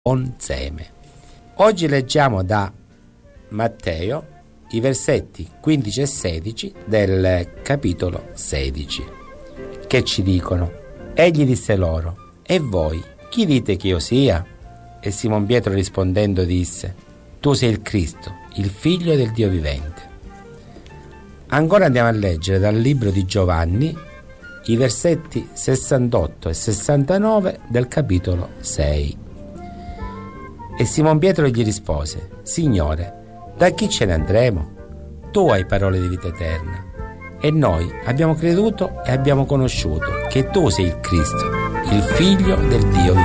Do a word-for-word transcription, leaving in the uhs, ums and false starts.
buon seme. Oggi leggiamo da Matteo i versetti quindici e sedici del capitolo sedici, che ci dicono: egli disse loro: e voi chi dite che io sia? E Simon Pietro rispondendo disse: tu sei il Cristo, il figlio del Dio vivente. Ancora andiamo a leggere dal libro di Giovanni i versetti sessantotto e sessantanove del capitolo sei. E Simon Pietro gli rispose: Signore, da chi ce ne andremo? Tu hai parole di vita eterna, e noi abbiamo creduto e abbiamo conosciuto che tu sei il Cristo, il figlio del Dio vivente.